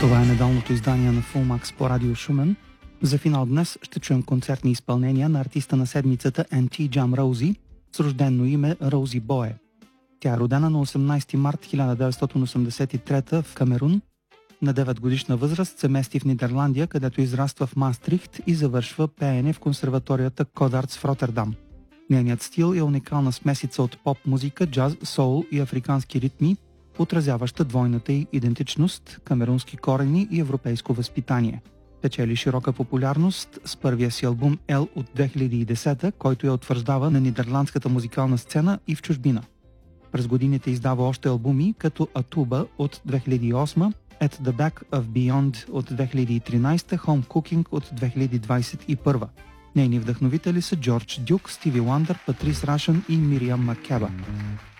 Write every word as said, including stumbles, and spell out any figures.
Това е недалното издание на Full Max по Радио Шумен. За финал днес ще чуем концертни изпълнения на артиста на седмицата Ен Ти Джам Роузи с рождено име Роузи Бое. Тя е родена на осемнайсети март хиляда деветстотин осемдесет и трета в Камерун. На девет годишна възраст се мести в Нидерландия, където израства в Маастрихт и завършва пеене в консерваторията Кодарц в Ротердам. Нейният стил е уникална смесица от поп-музика, джаз, соул и африкански ритми, отразяваща двойната й идентичност, камерунски корени и европейско възпитание. Печели широка популярност с първия си албум Ел от две хиляди и десета, който я утвърждава на нидерландската музикална сцена и в чужбина. През годините издава още албуми, като Атуба от две хиляди и осма, At the Back of Beyond от две хиляди и тринайсета, Home Cooking от две хиляди двайсет и първа. Нейни вдъхновители са Джордж Дюк, Стиви Уандър, Патрис Рашън и Мириам Макеба.